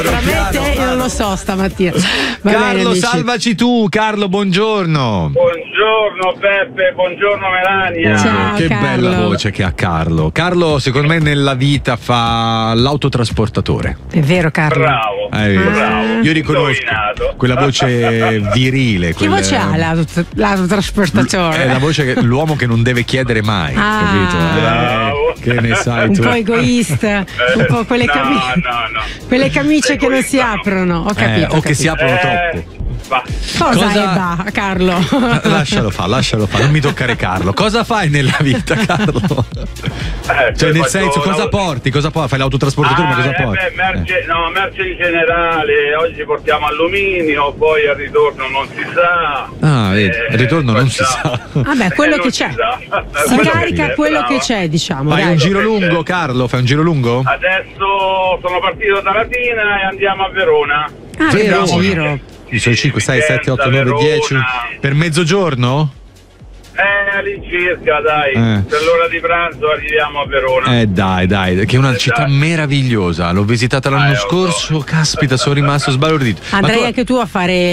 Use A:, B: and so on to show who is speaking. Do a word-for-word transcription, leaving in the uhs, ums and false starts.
A: Tra me e te io non lo so stamattina. Va
B: Carlo,
A: bene, amici.
B: salvaci tu. Carlo, buongiorno.
C: Buongiorno Peppe, buongiorno Melania.
A: Ciao,
B: che
A: Carlo.
B: bella voce che ha Carlo. Carlo, secondo me nella vita fa l'autotrasportatore.
A: È vero, Carlo.
C: Bravo,
B: Eh,
C: bravo.
B: Io riconosco
C: Indovinato.
B: quella voce virile.
A: Che
B: quella-
A: voce ha l'auto- l'autotrasportatore?
B: È la voce che l'uomo che non deve chiedere mai,
A: Ah.
B: capito? Eh,
C: Bravo.
B: che ne sai
A: Un
B: tu?
A: po' egoista, un po' quelle,
C: no,
A: cami-
C: no, no.
A: quelle camicie che non si
C: Egoista no.
A: aprono. Ho
B: Eh,
A: capito.
B: o
A: ho
B: che si
A: capito.
B: aprono
C: Eh,
B: troppo.
C: va.
A: Cosa,
B: Cosa-
A: è va, Carlo?
B: Ah, Lascialo fa, lascialo fa, non mi toccare Carlo. Cosa fai nella vita, Carlo?
C: Eh,
B: Cioè,
C: poi
B: nel
C: faccio
B: senso, cosa
C: lavoro-
B: porti? Cosa porti? Fai l'autotrasportatore, ma
C: Ah,
B: cosa
C: eh,
B: porti?
C: beh, merce, no, merce in generale. Oggi portiamo alluminio, poi al ritorno non si sa.
B: Ah, vedi,
C: Eh,
B: al ritorno non si
C: facciamo-
B: sa.
A: Vabbè, quello
C: Eh,
A: che
C: non
A: c'è.
C: si sa.
A: Si
C: Quello
A: carica
C: che c'è,
A: quello
C: brava.
A: che c'è, diciamo.
B: Fai
A: dai.
B: un giro
C: che
B: lungo,
C: c'è.
B: Carlo? Fai un giro lungo?
C: Adesso sono partito da Latina e andiamo a Verona.
A: Ah, che bel
B: Verona.
A: giro.
B: Ci sono cinque, sei, sette, otto, nove,
C: Verona.
B: dieci. Per mezzogiorno?
C: Eh, all'incirca, dai.
B: Eh.
C: Per l'ora di pranzo arriviamo a Verona.
B: Eh dai, dai, che è una
C: Eh,
B: città
C: dai.
B: meravigliosa. L'ho visitata l'anno
C: Eh, lo so.
B: scorso, caspita, sono rimasto sbalordito. Ma
A: Andrei
B: tu-
A: anche tu a fare